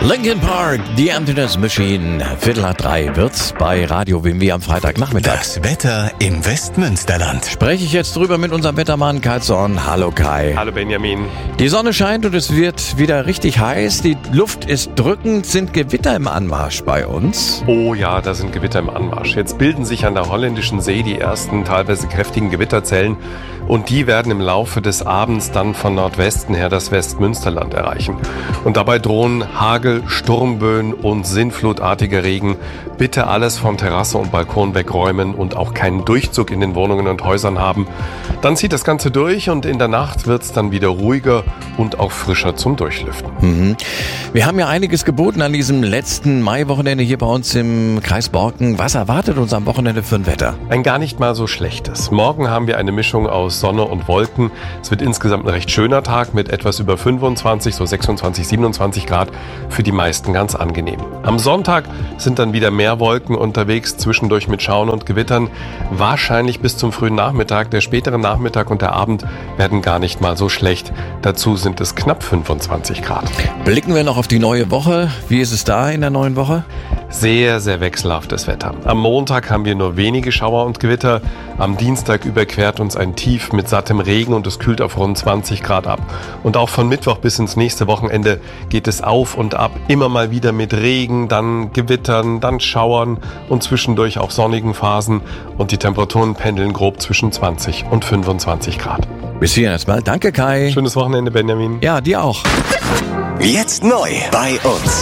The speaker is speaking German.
Linkin Park, The Emptiness Machine. 2:45 wird's bei Radio WMW am Freitagnachmittag. Das Wetter im Westmünsterland. Spreche ich jetzt drüber mit unserem Wettermann Kai Zorn. Hallo Kai. Hallo Benjamin. Die Sonne scheint und es wird wieder richtig heiß. Die Luft ist drückend. Sind Gewitter im Anmarsch bei uns? Oh ja, da sind Gewitter im Anmarsch. Jetzt bilden sich an der Holländischen See die ersten teilweise kräftigen Gewitterzellen und die werden im Laufe des Abends dann von Nordwesten her das Westmünsterland erreichen. Und dabei drohen Hagel, Sturmböen und sinnflutartiger Regen. Bitte alles von Terrasse und Balkon wegräumen und auch keinen Durchzug in den Wohnungen und Häusern haben. Dann zieht das Ganze durch und in der Nacht wird es dann wieder ruhiger und auch frischer zum Durchlüften. Wir haben ja einiges geboten an diesem letzten Maiwochenende hier bei uns im Kreis Borken. Was erwartet uns am Wochenende für ein Wetter? Ein gar nicht mal so schlechtes. Morgen haben wir eine Mischung aus Sonne und Wolken. Es wird insgesamt ein recht schöner Tag mit etwas über 25, so 26, 27 Grad. Für die meisten ganz angenehm. Am Sonntag sind dann wieder mehr Wolken unterwegs, zwischendurch mit Schauern und Gewittern. Wahrscheinlich bis zum frühen Nachmittag. Der spätere Nachmittag und der Abend werden gar nicht mal so schlecht. Dazu sind es knapp 25 Grad. Blicken wir noch auf die neue Woche. Wie ist es da in der neuen Woche? Sehr, sehr wechselhaftes Wetter. Am Montag haben wir nur wenige Schauer und Gewitter. Am Dienstag überquert uns ein Tief mit sattem Regen und es kühlt auf rund 20 Grad ab. Und auch von Mittwoch bis ins nächste Wochenende geht es auf und ab. Immer mal wieder mit Regen, dann Gewittern, dann Schauern und zwischendurch auch sonnigen Phasen. Und die Temperaturen pendeln grob zwischen 20 und 25 Grad. Bis hier erstmal. Danke, Kai. Schönes Wochenende, Benjamin. Ja, dir auch. Jetzt neu bei uns.